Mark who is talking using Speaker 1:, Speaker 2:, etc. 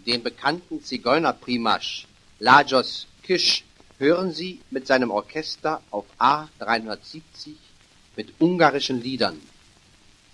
Speaker 1: Den bekannten Zigeunerprimasch Lajos Kis hören Sie mit seinem Orchester auf A 370 mit ungarischen Liedern